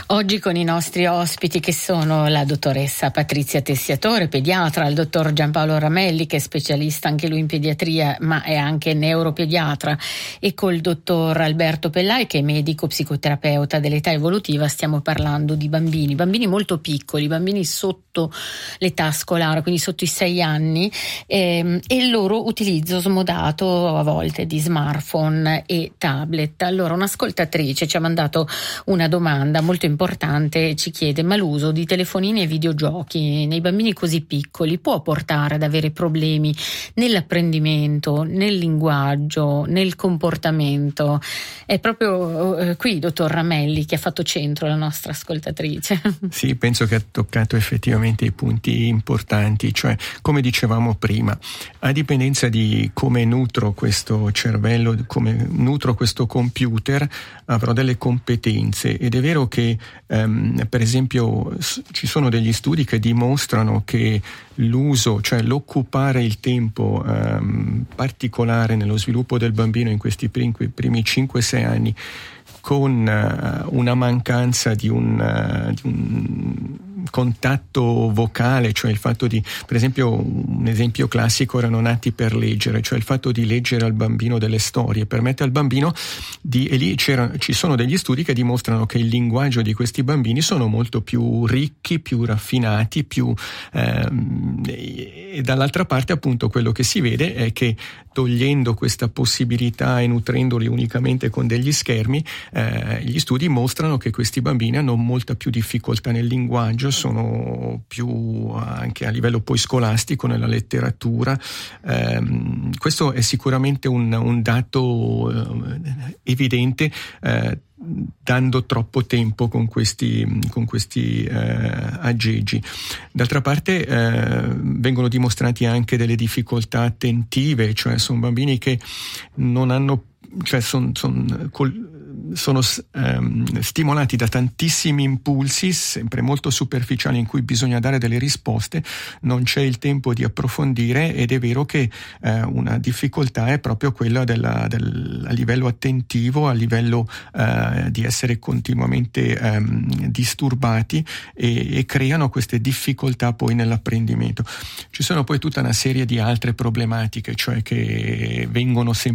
Oggi con i nostri ospiti, che sono la dottoressa Patrizia Tessiatore, pediatra, il dottor Giampaolo Ramelli, che è specialista anche lui in pediatria ma è anche neuropediatra, e col dottor Alberto Pellai, che è medico psicoterapeuta dell'età evolutiva. Stiamo parlando di bambini molto piccoli, bambini sotto l'età scolare, quindi sotto i 6 anni, e il loro utilizzo smodato a volte di smartphone e tablet. Allora, un'ascoltatrice ci ha mandato una domanda molto importante, ci chiede: ma l'uso di telefonini e videogiochi nei bambini così piccoli può portare ad avere problemi nell'apprendimento, nel linguaggio, nel comportamento? È proprio qui, dottor Ramelli, che ha fatto centro la nostra ascoltatrice. Sì, penso che ha toccato effettivamente i punti importanti, cioè, come dicevamo prima, a dipendenza di come nutro questo cervello, come nutro questo computer, avrò delle competenze. Ed è vero che per esempio ci sono degli studi che dimostrano che l'uso, cioè l'occupare il tempo particolare nello sviluppo del bambino in questi primi 5-6 anni, con una mancanza di un contatto vocale, cioè il fatto di, per esempio, un esempio classico, erano nati per leggere, cioè il fatto di leggere al bambino delle storie permette al bambino e lì ci sono degli studi che dimostrano che il linguaggio di questi bambini sono molto più ricchi, più raffinati, e dall'altra parte appunto quello che si vede è che, togliendo questa possibilità e nutrendoli unicamente con degli schermi, gli studi mostrano che questi bambini hanno molta più difficoltà nel linguaggio, sono più anche a livello poi scolastico, nella letteratura. Questo è sicuramente un dato evidente, dando troppo tempo con questi aggeggi. D'altra parte vengono dimostrati anche delle difficoltà attentive, cioè sono bambini che non hanno, cioè sono stimolati da tantissimi impulsi, sempre molto superficiali, in cui bisogna dare delle risposte, non c'è il tempo di approfondire, ed è vero che una difficoltà è proprio quella a livello attentivo, a livello di essere continuamente disturbati, e creano queste difficoltà poi nell'apprendimento. Ci sono poi tutta una serie di altre problematiche, cioè che vengono sempre